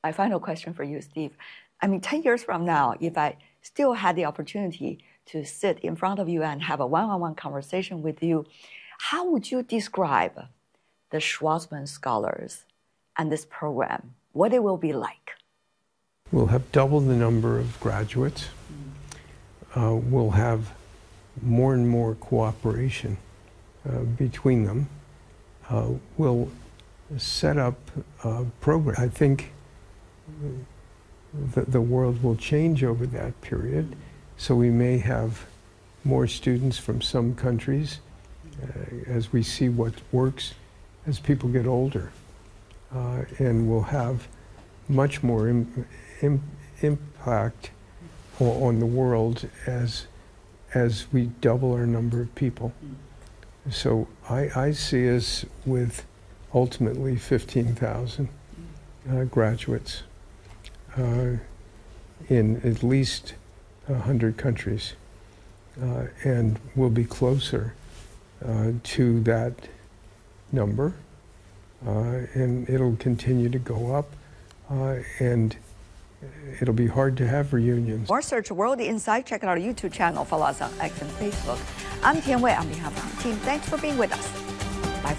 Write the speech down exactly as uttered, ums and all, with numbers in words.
my final question for you, Steve. I mean, ten years from now, if I still had the opportunity to sit in front of you and have a one-on-one conversation with you, how would you describe the Schwarzman Scholars and this program, what it will be like? We'll have double the number of graduates. Uh, we'll have more and more cooperation uh, between them. Uh, we'll set up a program. I think the, the world will change over that period, so we may have more students from some countries uh, as we see what works as people get older. Uh, and we'll have much more im im impact on, on the world as, as we double our number of people. So I, I see us with ultimately fifteen thousand uh, graduates uh, in at least one hundred countries. Uh, and we'll be closer uh, to that number. Uh, and it'll continue to go up, uh, and it'll be hard to have reunions. Or search World Insight. Check out our YouTube channel. Follow us on X and Facebook. I'm Tian Wei on behalf of the team. Thanks for being with us.